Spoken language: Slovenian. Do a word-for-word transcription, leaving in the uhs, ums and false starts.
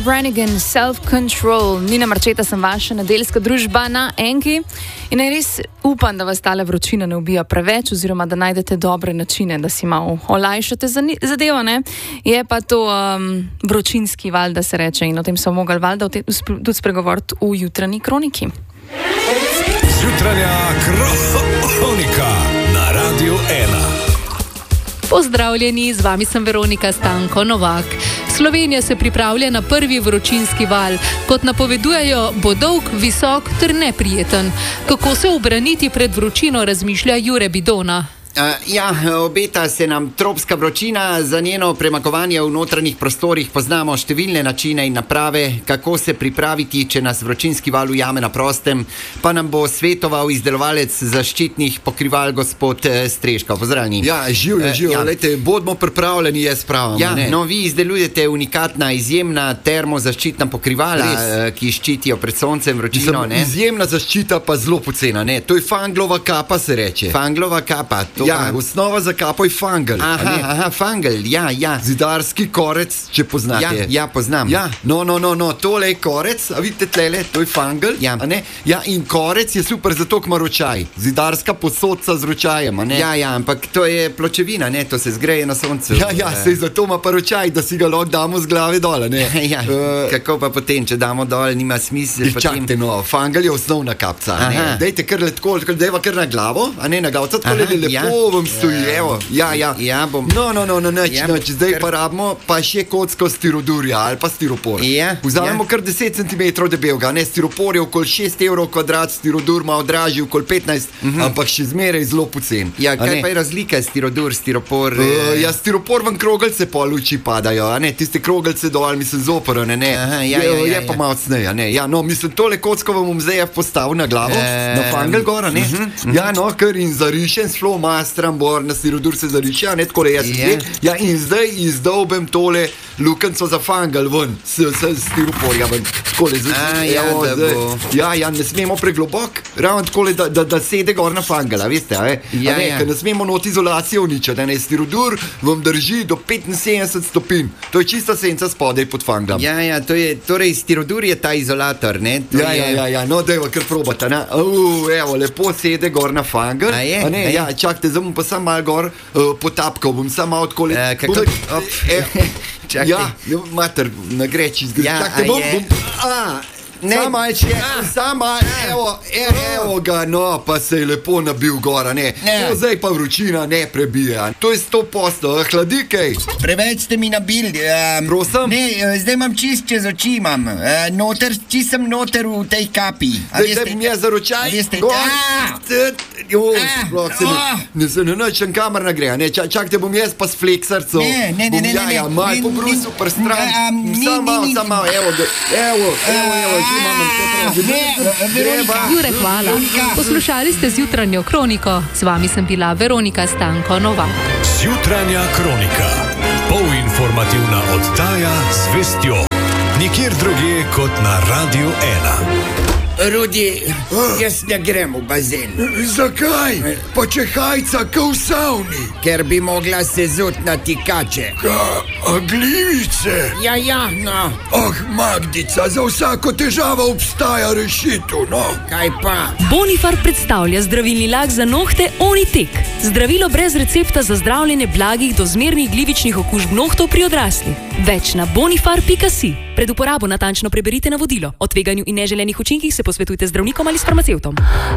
Brannigan, Self-Control. Nina Marčeta sem vaša nedeljska družba na Enki in res upam, da vas tale vročina ne ubija preveč oziroma da najdete dobre načine, da si malo olajšate zadevo, ne? Je pa to um, vročinski val, da se reče, in o tem smo mogli valjda tudi spregovoriti v jutranji kroniki. Jutranja kronika na Radiu ena. Pozdravljeni, z vami sem Veronika Stanko Novak. Slovenija se pripravlja na prvi vročinski val. Kot napovedujejo, bo dolg, visok ter neprijeten. Kako se ubraniti pred vročino, razmišlja Jure Bidona. Uh, ja, obeta se nam tropska vročina. Za njeno premagovanje v notranjih prostorih poznamo številne načine in naprave, kako se pripraviti, če nas vročinski val ujame na prostem, pa nam bo svetoval izdelovalec zaščitnih pokrival gospod eh, Streška. Pozdravljeni. Ja, živjo, živjo, uh, ja. Lejte, bodimo pripravljeni, jaz pravim. Ja, ne? No, vi izdelujete unikatna, izjemna termozaščitna pokrivala, eh, ki ščitijo pred soncem vročino. Mislim, ne? Izjemna zaščita pa zelo pocena, ne? To je fanglova kapa, se reče. Fanglova kapa, to Ja, osnova za kapo je fangel. Aha, aha, fangel, ja, ja. Zidarski korec, če poznate. Ja, ja, poznam. Ja, no, no, no, no, tole je korec, a vidite tlele, to je fangel, ja. A ne? Ja, in korec je super zato, ko ima ročaj. Zidarska posodca z ročajem, a ne? Ja, ja, ampak to je pločevina, ne, to se zgreje na soncu. Ja, ja, sej zato ima pa ročaj, da si ga lahko damo z glave dole, ne? Ja, uh, kako pa potem, če damo dol, nima smisel. Čakajte, no, fangel je osnovna kapca, a ne? Dejte kar letko, dejva kar na glavo, a ne na glavo, tako le lepo ja. vam stoji, evo, ja, ja. Ja, bom. No, no, no, no, neč, Ja, neč, zdaj kar- pa rabimo pa še kocko stirodurja ali pa stiropor. Ja, Vzamemo ja. kar deset centimetrov debelega, ne, stiropor je okoli šest evrov kvadrat, stirodur ima dražji okoli petnajst, ampak še zmeraj zelo pocen. Ja, A kaj ne? pa je razlika, stirodur, stiropor? Uh, eh, ja, stiropor ven krogelce pa luči padajo, a ne, tiste krogelce dol, mislim, zoporane, ne, Aha, ja, je, ja, ja, je pa ja. malo cneje, a ne, ja, no, mislim, tole kocko vam bom zdaj postavil na glavo, Ehm, na fangel gor, a ne, ja, no, kar in zarišen s flomastram bor, na stirodur se zariše, a ne, tako le jaz Ja. yeah. Ja, in zdaj izdolbem tole lukenco za fangel ven, s, s stiroporja ven, tako le, A, ja, da bo. ja, ja, ne smemo preglobok, ravno tako le, da, da, da sede gor na fangela, veste, a, Ja, a ne, ja. ker ne smemo not izolacije uničiti, a ne, stirodur vam drži do petinsedemdeset stopinj, to je čista senca spodaj pod fanglom. Ja, ja, to je, torej stirodur je ta izolator, ne? To Ja, je, ja, ja, ja, no, dajva kar probata, ne, uh, evo, lepo sede gor na fangel, A je? a ne, A je? ja, čakajte, zdaj bom pa sam malo gor uh, potapkal, bom sam malo tako le, Eh, kako- bom- op. e, Čakaj. ja, mater, na greči zgodi, Ja, čakajte, a bom, je? bom, a, Ne. Sama je, sama, evo, e, evo ga, no, pa se je lepo nabil gora, ne, Ne. to zdaj pa vročina ne prebija, to je sto posto, hladi kaj, Preveč ste mi nabili. Um, Prosim? Ne, eh, zdaj imam čist čez oči, imam. Uh, noter, čist sem noter v tej kapi. A zdaj veste- te mi je za ročaj, a veste- gor, A! t- jo, A! sploh se ne, A! ne se ne načem kamer nagreja, ne, čak, čakajte, bom jaz pa s fleksarco, Ne, ne, ne, bom, ne, ja, ne, ja, ne, malo ne, po ne, brusu, ne, prstran, a, ni, samo ni, malo, ni. samo malo, evo, ga, evo, evo, evo, že imam vse prav, Ne, Veronika. Jure, hvala. Poslušali ste zjutranjo kroniko. Z vami sem bila Veronika Stanko Novak. Jutranja kronika. Polinformativna oddaja z vestjo. Nikjer drugje kot na Radiu ena. Rudi, jaz ne grem v bazen, Zakaj? Pa če hajca, ko v savni. ker bi mogla se zut na tikače. A glivice? Ja, ja, no, Ah, Magdica, za vsako težavo obstaja rešitev, no. kaj pa? Bonifar predstavlja zdravilni lak za nohte Onitek. Zdravilo brez recepta za zdravljenje blagih do zmernih glivičnih okužb nohtov pri odraslih. Več na bonifar pika si. Pred uporabo natančno preberite navodilo. O tveganju in neželenih učinkih se posvetujte z zdravnikom ali s farmacevtom.